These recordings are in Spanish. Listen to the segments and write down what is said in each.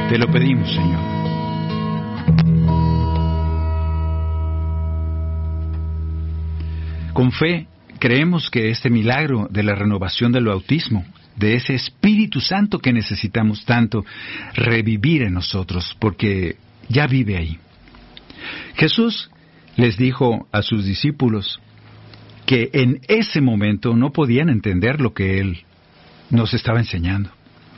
Te lo pedimos, Señor. Con fe, creemos que este milagro de la renovación del bautismo, de ese Espíritu Santo que necesitamos tanto revivir en nosotros, porque ya vive ahí. Jesús les dijo a sus discípulos que en ese momento no podían entender lo que Él nos estaba enseñando.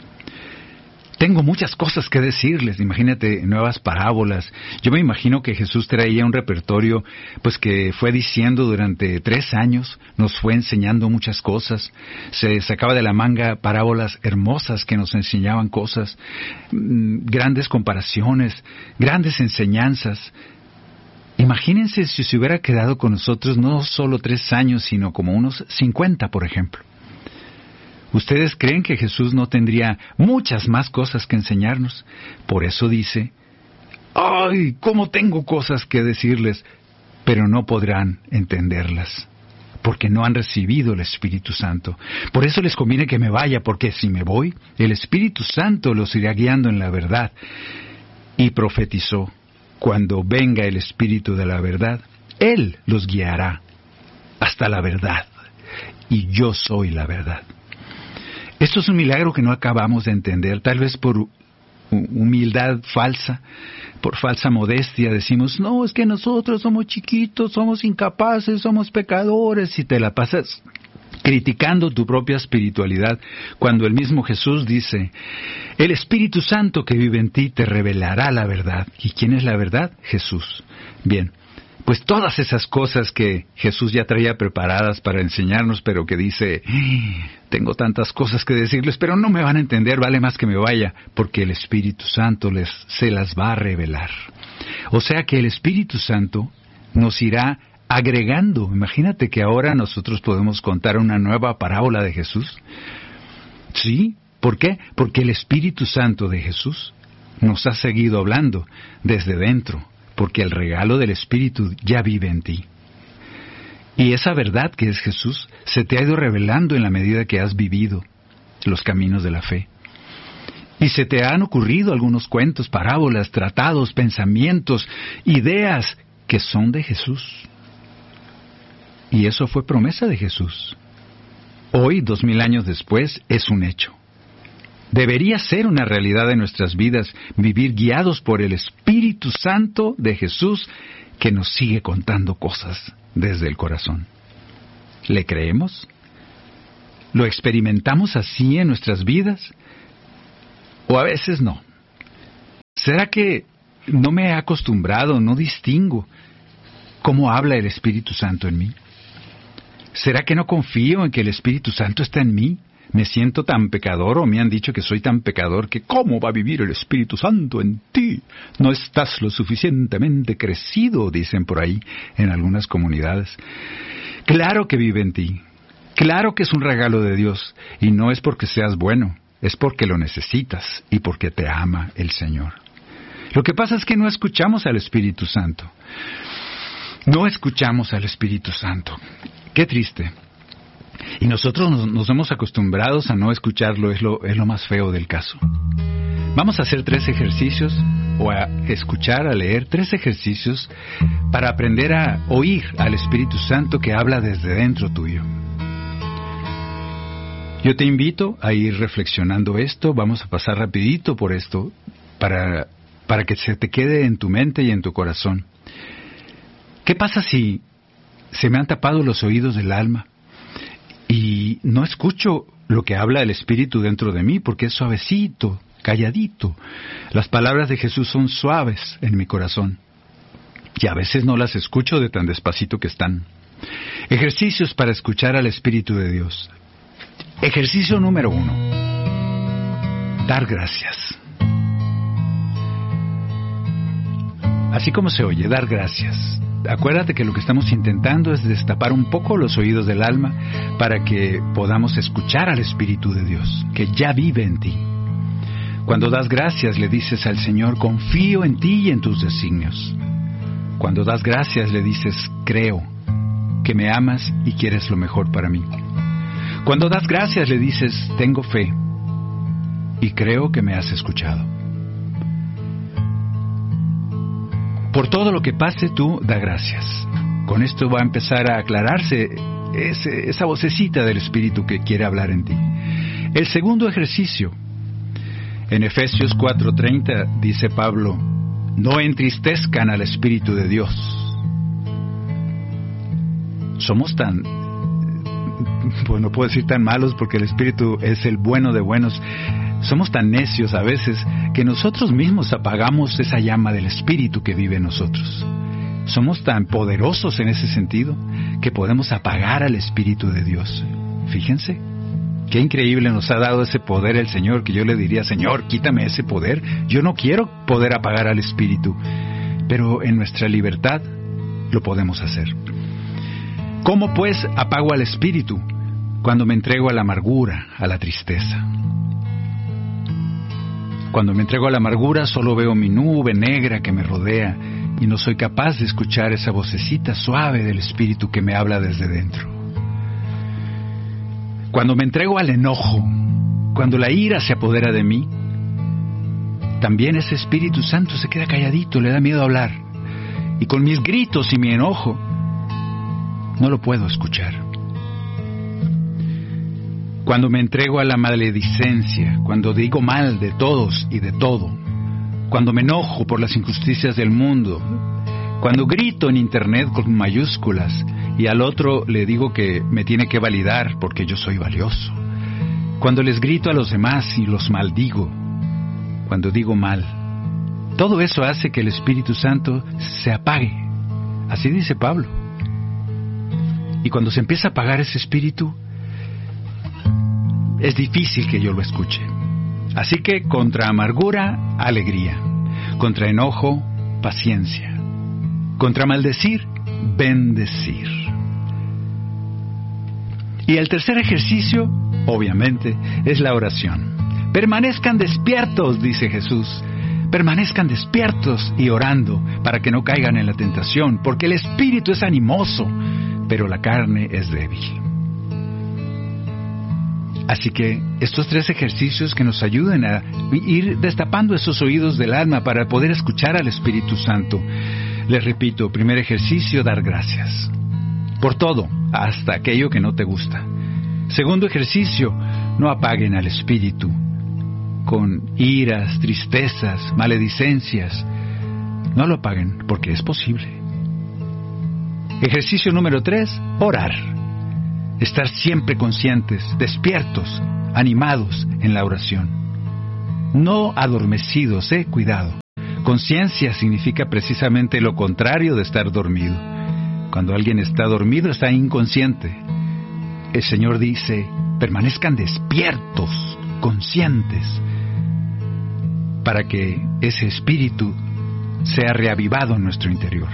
Tengo muchas cosas que decirles, imagínate, nuevas parábolas. Yo me imagino que Jesús traía un repertorio, pues que fue diciendo durante 3 años, nos fue enseñando muchas cosas. Se sacaba de la manga parábolas hermosas que nos enseñaban cosas, grandes comparaciones, grandes enseñanzas. Imagínense si se hubiera quedado con nosotros no solo 3 años, sino como unos 50, por ejemplo. ¿Ustedes creen que Jesús no tendría muchas más cosas que enseñarnos? Por eso dice, ¡ay, cómo tengo cosas que decirles! Pero no podrán entenderlas, porque no han recibido el Espíritu Santo. Por eso les conviene que me vaya, porque si me voy, el Espíritu Santo los irá guiando en la verdad. Y profetizó, cuando venga el Espíritu de la verdad, Él los guiará hasta la verdad, y yo soy la verdad. Esto es un milagro que no acabamos de entender, tal vez por humildad falsa, por falsa modestia, decimos, no, es que nosotros somos chiquitos, somos incapaces, somos pecadores, y te la pasas criticando tu propia espiritualidad, cuando el mismo Jesús dice, el Espíritu Santo que vive en ti te revelará la verdad. ¿Y quién es la verdad? Jesús. Bien. Pues todas esas cosas que Jesús ya traía preparadas para enseñarnos, pero que dice, tengo tantas cosas que decirles, pero no me van a entender, vale más que me vaya, porque el Espíritu Santo se las va a revelar. O sea que el Espíritu Santo nos irá agregando. Imagínate que ahora nosotros podemos contar una nueva parábola de Jesús. Sí, ¿por qué? Porque el Espíritu Santo de Jesús nos ha seguido hablando desde dentro, porque el regalo del Espíritu ya vive en ti. Y esa verdad que es Jesús se te ha ido revelando en la medida que has vivido los caminos de la fe. Y se te han ocurrido algunos cuentos, parábolas, tratados, pensamientos, ideas que son de Jesús. Y eso fue promesa de Jesús. Hoy, 2000 años después, es un hecho. Debería ser una realidad de nuestras vidas, vivir guiados por el Espíritu Santo de Jesús, que nos sigue contando cosas desde el corazón. ¿Le creemos? ¿Lo experimentamos así en nuestras vidas? ¿O a veces no? ¿Será que no me he acostumbrado, no distingo cómo habla el Espíritu Santo en mí? ¿Será que no confío en que el Espíritu Santo está en mí? ¿Me siento tan pecador o me han dicho que soy tan pecador que cómo va a vivir el Espíritu Santo en ti? No estás lo suficientemente crecido, dicen por ahí en algunas comunidades. Claro que vive en ti. Claro que es un regalo de Dios y no es porque seas bueno, es porque lo necesitas y porque te ama el Señor. Lo que pasa es que no escuchamos al Espíritu Santo. No escuchamos al Espíritu Santo. Qué triste. Y nosotros nos hemos acostumbrado a no escucharlo, es lo más feo del caso. Vamos a hacer 3 ejercicios, o a escuchar, a leer 3 ejercicios para aprender a oír al Espíritu Santo que habla desde dentro tuyo. Yo te invito a ir reflexionando esto, vamos a pasar rapidito por esto, para que se te quede en tu mente y en tu corazón. ¿Qué pasa si se me han tapado los oídos del alma y no escucho lo que habla el Espíritu dentro de mí, porque es suavecito, calladito? Las palabras de Jesús son suaves en mi corazón, y a veces no las escucho de tan despacito que están. Ejercicios para escuchar al Espíritu de Dios. Ejercicio número 1. Dar gracias. Así como se oye, dar gracias. Acuérdate que lo que estamos intentando es destapar un poco los oídos del alma para que podamos escuchar al Espíritu de Dios, que ya vive en ti. Cuando das gracias, le dices al Señor, confío en ti y en tus designios. Cuando das gracias, le dices, creo que me amas y quieres lo mejor para mí. Cuando das gracias, le dices, tengo fe y creo que me has escuchado. Por todo lo que pase, tú da gracias. Con esto va a empezar a aclararse esa vocecita del Espíritu que quiere hablar en ti. El segundo ejercicio, en Efesios 4:30, dice Pablo, no entristezcan al Espíritu de Dios. Somos tan, no puedo decir tan malos porque el Espíritu es el bueno de buenos. Somos tan necios a veces que nosotros mismos apagamos esa llama del Espíritu que vive en nosotros. Somos tan poderosos en ese sentido que podemos apagar al Espíritu de Dios. Fíjense, qué increíble nos ha dado ese poder el Señor, que yo le diría, Señor, quítame ese poder. Yo no quiero poder apagar al Espíritu, pero en nuestra libertad lo podemos hacer. ¿Cómo pues apago al Espíritu? Cuando me entrego a la amargura, a la tristeza. Cuando me entrego a la amargura solo veo mi nube negra que me rodea y no soy capaz de escuchar esa vocecita suave del Espíritu que me habla desde dentro. Cuando me entrego al enojo, cuando la ira se apodera de mí, también ese Espíritu Santo se queda calladito, le da miedo hablar. Y con mis gritos y mi enojo, no lo puedo escuchar. Cuando me entrego a la maledicencia, cuando digo mal de todos y de todo, cuando me enojo por las injusticias del mundo, cuando grito en internet con mayúsculas y al otro le digo que me tiene que validar porque yo soy valioso, cuando les grito a los demás y los maldigo, cuando digo mal, todo eso hace que el Espíritu Santo se apague. Así dice Pablo. Y cuando se empieza a apagar ese Espíritu, es difícil que yo lo escuche. Así que contra amargura, alegría. Contra enojo, paciencia. Contra maldecir, bendecir. Y el tercer ejercicio, obviamente, es la oración. Permanezcan despiertos, dice Jesús. Permanezcan despiertos y orando para que no caigan en la tentación, porque el espíritu es animoso, pero la carne es débil. Así que estos tres ejercicios que nos ayuden a ir destapando esos oídos del alma para poder escuchar al Espíritu Santo. Les repito, primer ejercicio, dar gracias. Por todo, hasta aquello que no te gusta. Segundo ejercicio, no apaguen al Espíritu con iras, tristezas, maledicencias. No lo apaguen porque es posible. Ejercicio número 3, orar. Estar siempre conscientes, despiertos, animados en la oración. No adormecidos, cuidado. Conciencia significa precisamente lo contrario de estar dormido. Cuando alguien está dormido, está inconsciente. El Señor dice, permanezcan despiertos, conscientes, para que ese espíritu sea reavivado en nuestro interior.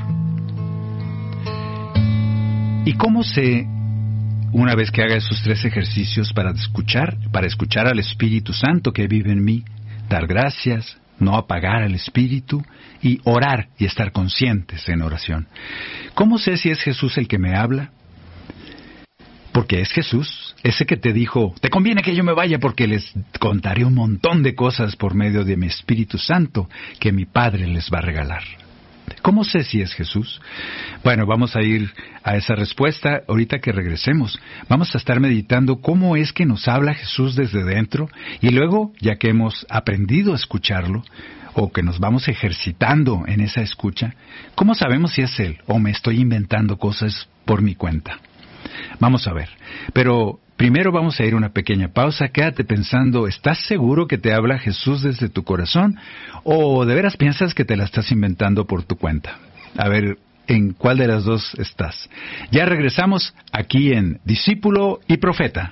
¿Y cómo sé, una vez que haga esos tres ejercicios para escuchar al Espíritu Santo que vive en mí, dar gracias, no apagar al Espíritu y orar y estar conscientes en oración? ¿Cómo sé si es Jesús el que me habla? Porque es Jesús, ese que te dijo, te conviene que yo me vaya porque les contaré un montón de cosas por medio de mi Espíritu Santo que mi Padre les va a regalar. ¿Cómo sé si es Jesús? Bueno, vamos a ir a esa respuesta ahorita que regresemos. Vamos a estar meditando cómo es que nos habla Jesús desde dentro y luego, ya que hemos aprendido a escucharlo o que nos vamos ejercitando en esa escucha, ¿cómo sabemos si es Él o me estoy inventando cosas por mi cuenta? Vamos a ver, pero primero vamos a ir a una pequeña pausa. Quédate pensando, ¿estás seguro que te habla Jesús desde tu corazón? ¿O de veras piensas que te la estás inventando por tu cuenta? A ver, ¿en cuál de las dos estás? Ya regresamos aquí en Discípulo y Profeta.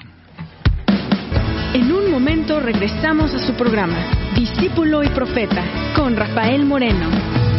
En un momento regresamos a su programa, Discípulo y Profeta, con Rafael Moreno.